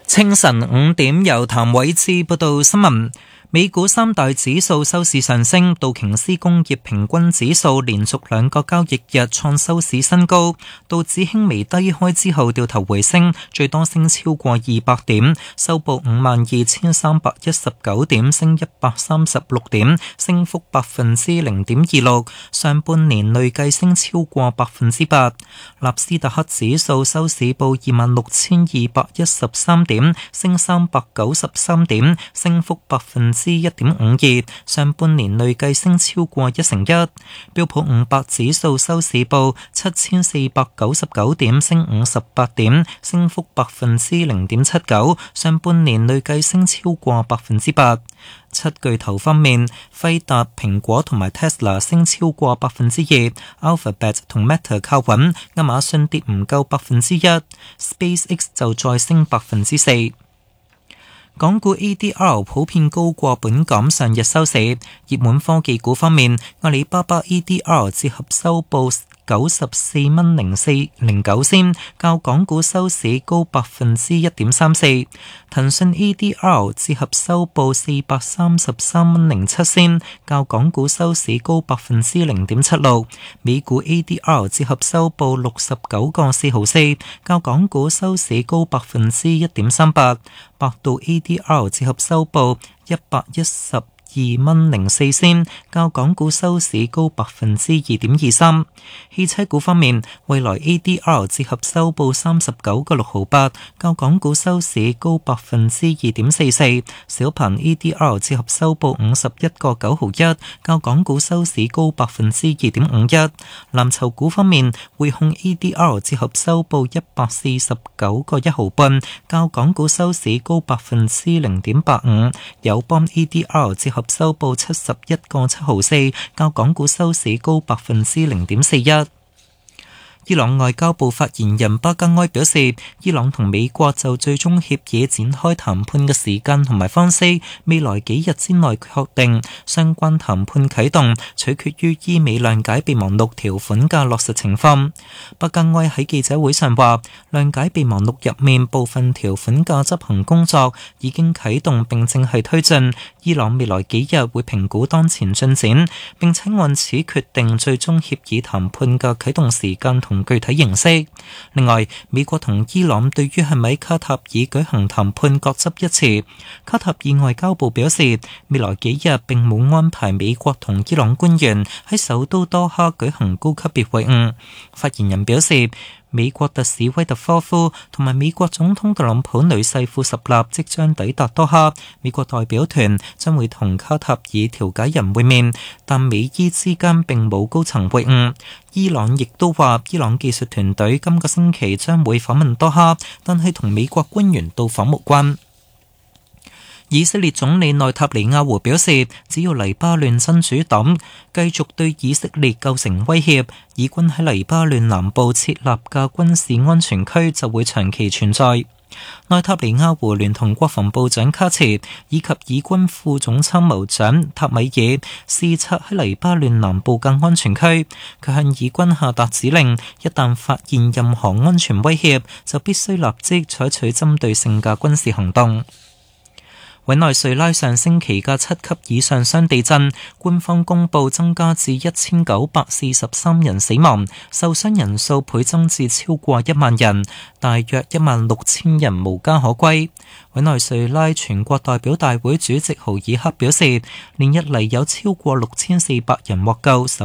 清晨5點，由譚偉志報道新聞。美股三大指數收市上升，道瓊斯工業平均指數連續2個交易日創收市新高，道指輕微低開之後掉頭回升，最多升超過200點，收報52,319點，升136點，升幅0.26%，上半年累計升超過8%。納斯達克指數收市報26,213點，升393點，升幅1.52%，上半年累計升超過1%。標普500指數收市報7,499點，升58點，升幅0.79%，上半年累計升超過8%。七巨頭方面，輝達、蘋果同埋 Tesla 升超過2%，Alphabet 同 Meta 靠穩，亞馬遜跌唔夠1%，SpaceX 就再升4%。港股 ADR 普遍高過本港上日收市，熱門科技股方面，阿里巴巴 ADR 折合收報94.09，較港股收市高1.34%。騰訊 ADR 折合收報433.07，較港股收市高0.76%。美股 ADR 折合收報69.4毫4，較港股收市高1.38%。百度 ADR 折合收報112.04，較港股收市高2.23%。汽車股方面，蔚來 ADR 折合收報39.68，較港股收市高2.44%。小鵬 ADR 折合收報51.9毫1，較港股收市高2.51%。藍籌股方面，匯控 ADR 折合收報149.1毫半，較港股收市高0.85%。友邦 ADR 折合收報71.7毫4，較港股收市高0.41%。伊朗外交部發言人巴格埃表示，伊朗同美國就最終協議展開談判嘅時間同埋方式，未來幾日之內確定。相關談判啟動取決於伊美諒解備忘錄條款嘅落實情況。巴格埃喺記者會上話，諒解備忘錄入面部分條款嘅執行工作已經啟動並正係推進。伊朗未來幾日會評估當前進展，並且按此決定最終協議談判嘅啟動時間同具體形式。另外，美國同伊朗對於係咪卡塔爾舉行談判各執一詞。卡塔爾外交部表示，未來幾日並冇安排美國同伊朗官員喺首都多哈舉行高級別會晤。發言人表示，美國特使威特科夫同埋美國總統特朗普女婿庫什納即將抵達多哈，美國代表團將會同卡塔爾調解人會面，但美伊之間並冇高層會晤。伊朗亦都話，伊朗技術團隊今個星期將會訪問多哈，但係同美國官員到訪無關。以色列總理內塔尼亞胡表示，只要黎巴嫩真主黨繼續對以色列構成威脅，以軍喺黎巴嫩南部設立嘅軍事安全區就會長期存在。內塔尼亞胡聯同國防部長卡茨以及以軍副總參謀長塔米爾視察喺黎巴嫩南部嘅安全區，佢向以軍下達指令，一旦發現任何安全威脅，就必須立即採取針對性嘅軍事行動。委內瑞拉上星期嘅7級以上雙地震，官方公佈增加至1943人死亡，受傷人數倍增至超過1萬人，大約16000人無家可歸。委內瑞拉全國代表大會主席豪爾克表示，連日嚟有超過6400人獲救。